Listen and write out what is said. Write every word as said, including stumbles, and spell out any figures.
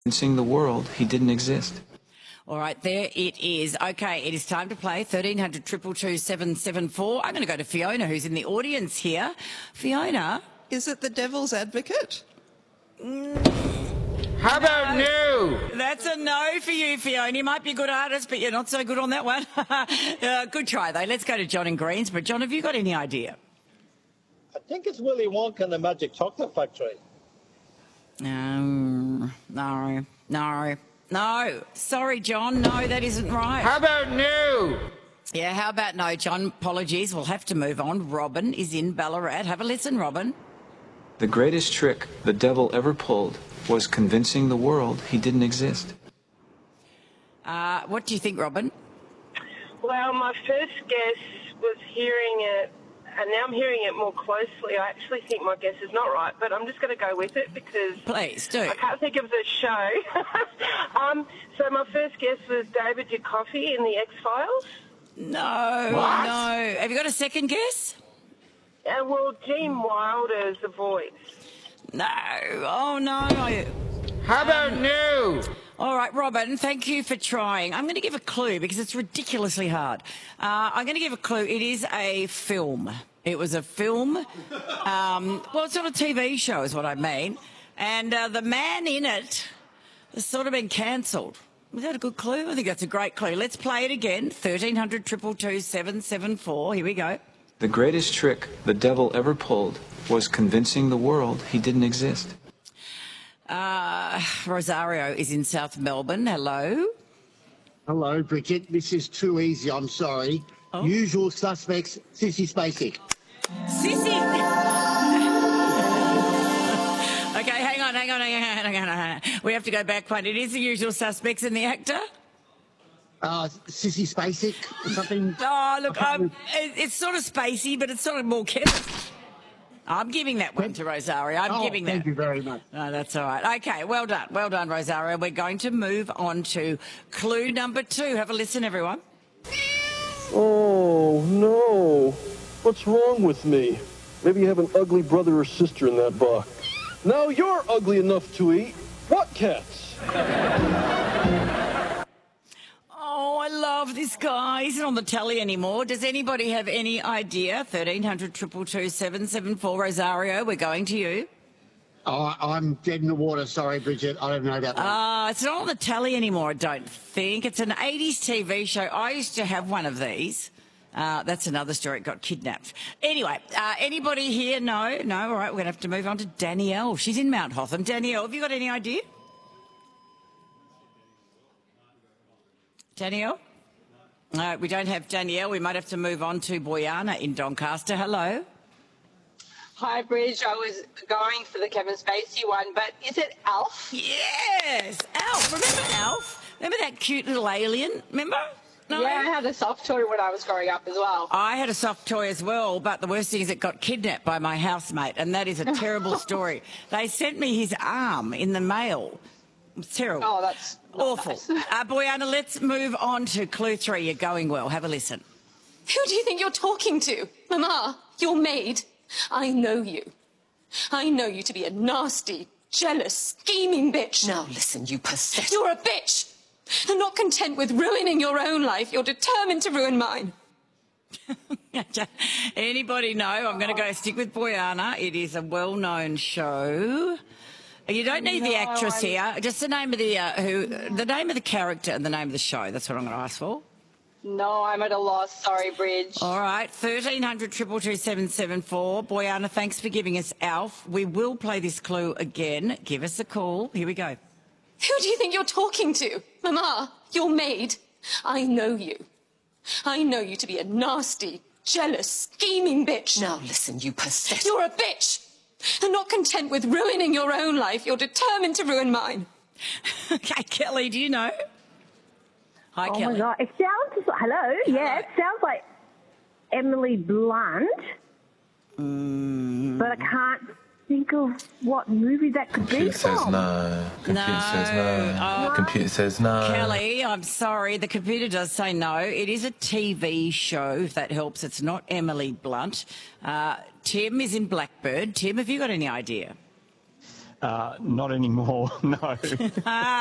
convincing the world he didn't exist. All right, there it is. Okay, it is time to play thirteen hundred, two two two, seven seven four. I'm going to go to Fiona, who's in the audience here. Fiona? Is it the devil's advocate? How about no? That's a no for you, Fiona. You might be a good artist, but you're not so good on that one. uh, good try, though. Let's go to John in Greensborough. John, have you got any idea? I think it's Willy Wonka and the Magic Chocolate Factory. Um, no, no, no. Sorry, John. No, that isn't right. How about no? Yeah, how about no, John? Apologies. We'll have to move on. Robin is in Ballarat. Have a listen, Robin. The greatest trick the devil ever pulled was convincing the world he didn't exist. Uh, what do you think, Robin? Well, my first guess was hearing it, and now I'm hearing it more closely. I actually think my guess is not right, but I'm just going to go with it because Please do. I can't think of the show. um, so my first guess was David Duchovny in the X-Files. No, What? no. Have you got a second guess? Uh, well, Gene Wilder's The Voice. No. Oh, no. I... How about no? All right, Robin, thank you for trying. I'm going to give a clue because it's ridiculously hard. Uh, I'm going to give a clue. It is a film. It was a film. Um, well, it's not a T V show is what I mean. And uh, the man in it has sort of been cancelled. Was that a good clue? I think that's a great clue. Let's play it again. thirteen hundred, two two two, seven seven four. Here we go. The greatest trick the devil ever pulled was convincing the world he didn't exist. Uh, Rosario is in South Melbourne. Hello. Hello, Bridget. This is too easy. I'm sorry. Oh. Usual suspects, Sissy Spacek. Sissy! Okay, hang on, hang on, hang on, hang on, hang on. We have to go back one. It is the usual suspects in the actor. Uh, Sissy Spacek or something. Oh, look, um, it, it's sort of spacey, but it's sort of more Kevin. I'm giving that one to Rosario. I'm oh, giving that. Thank you very much. No, that's all right. Okay, well done. Well done, Rosario. We're going to move on to clue number two. Have a listen, everyone. Oh, no. What's wrong with me? Maybe you have an ugly brother or sister in that box. Now you're ugly enough to eat. What cats? Oh, I love this guy. He's not on the telly anymore. Does anybody have any idea? thirteen hundred, two two two, seven seven four. Rosario, we're going to you. Oh, I'm dead in the water. Sorry, Bridget. I don't know about that. Uh, it's not on the telly anymore, I don't think. It's an eighties T V show. I used to have one of these. Uh, that's another story. It got kidnapped. Anyway, uh, anybody here? No? No? All right, we're going to have to move on to Danielle. She's in Mount Hotham. Danielle, have you got any idea? Danielle? No, we don't have Danielle. We might have to move on to Boyana in Doncaster. Hello. Hi, Bridge. I was going for the Kevin Spacey one, but is it Alf? Yes, Alf. Remember Alf? Remember that cute little alien? Remember? No? Yeah, I had a soft toy when I was growing up as well. I had a soft toy as well, but the worst thing is it got kidnapped by my housemate, and that is a terrible story. They sent me his arm in the mail. It's terrible. Oh, that's awful. Nice. uh, Boyana, let's move on to clue three. You're going well. Have a listen. Who do you think you're talking to? Mama, your maid. I know you. I know you to be a nasty, jealous, scheming bitch. Now listen, you pathetic... You're a bitch. And not content with ruining your own life, you're determined to ruin mine. Anybody know? I'm going to go stick with Boyana. It is a well-known show. You don't need No, the actress I- here. Just the name of the uh, who, the name of the character and the name of the show. That's what I'm going to ask for. No, I'm at a loss. Sorry, Bridge. All right, thirteen hundred, two two two, seven seven four. Boyana, thanks for giving us Alf. We will play this clue again. Give us a call. Here we go. Who do you think you're talking to? Mama, your maid. I know you. I know you to be a nasty, jealous, scheming bitch. Now listen, you pathetic... You're a bitch. And not content with ruining your own life, you're determined to ruin mine. Okay, Kelly, do you know? Hi, oh Kelly. my God, it sounds, hello, yeah, it sounds like Emily Blunt, Mm. but I can't think of what movie that could be Computer says from. no. Computer No. says no. Oh. Computer says no. Kelly, I'm sorry. The computer does say no. It is a T V show, if that helps. It's not Emily Blunt. Uh, Tim is in Blackbird. Tim, have you got any idea? Uh, not anymore, no.